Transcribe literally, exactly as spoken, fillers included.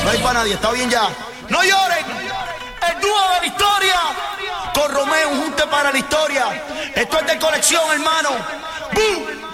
No hay para nadie, está bien ya. No lloren. El dúo de la historia. Con Romeo, un junte para la historia. Esto es de colección, hermano. ¡Bum!